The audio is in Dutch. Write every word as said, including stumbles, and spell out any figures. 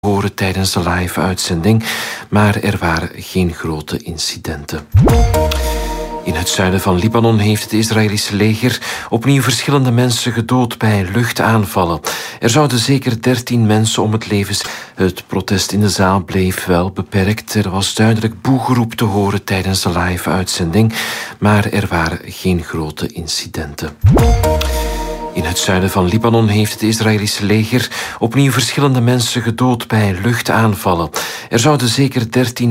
horen tijdens de live-uitzending, maar er waren geen grote incidenten. In het zuiden van Libanon heeft het Israëlische leger opnieuw verschillende mensen gedood bij luchtaanvallen. Er zouden zeker dertien mensen om het leven zijn. Het protest in de zaal bleef wel beperkt. Er was duidelijk boegeroep te horen tijdens de live-uitzending, maar er waren geen grote incidenten. In het zuiden van Libanon heeft het Israëlische leger opnieuw verschillende mensen gedood bij luchtaanvallen. Er zouden zeker dertien